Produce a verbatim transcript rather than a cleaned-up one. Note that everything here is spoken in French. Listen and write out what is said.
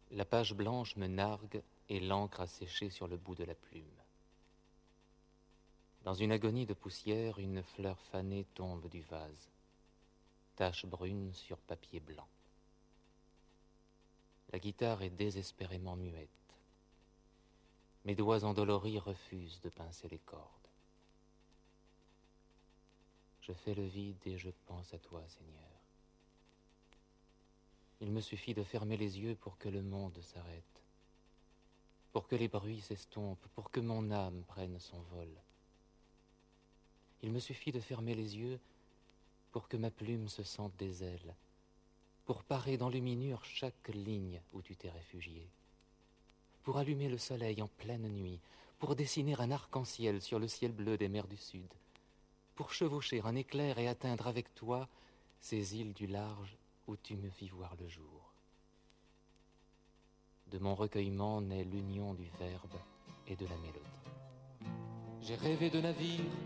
La page blanche me nargue et l'encre a séché sur le bout de la plume. Dans une agonie de poussière, une fleur fanée tombe du vase, tache brune sur papier blanc. La guitare est désespérément muette. Mes doigts endoloris refusent de pincer les cordes. Je fais le vide et je pense à toi, Seigneur. Il me suffit de fermer les yeux pour que le monde s'arrête, pour que les bruits s'estompent, pour que mon âme prenne son vol. Il me suffit de fermer les yeux pour que ma plume se sente des ailes, pour parer d'enluminure chaque ligne où tu t'es réfugié, pour allumer le soleil en pleine nuit, pour dessiner un arc-en-ciel sur le ciel bleu des mers du Sud, pour chevaucher un éclair et atteindre avec toi ces îles du large où tu me fis voir le jour. De mon recueillement naît l'union du verbe et de la mélodie. J'ai rêvé de navires